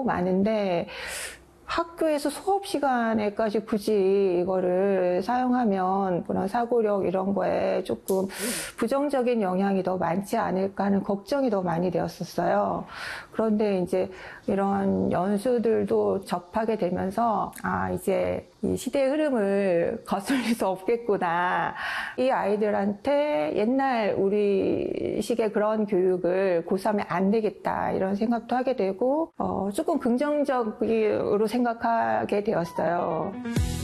많은데 학교에서 수업 시간에까지 굳이 이거를 사용하면 그런 사고력 이런 거에 조금 부정적인 영향이 더 많지 않을까 하는 걱정이 더 많이 되었었어요. 그런데 이제 이런 연수들도 접하게 되면서 이제 이 시대의 흐름을 거슬릴 수 없겠구나. 이 아이들한테 옛날 우리식의 그런 교육을 고수하면 안 되겠다 이런 생각도 하게 되고 조금 긍정적으로 생각하게 되었어요.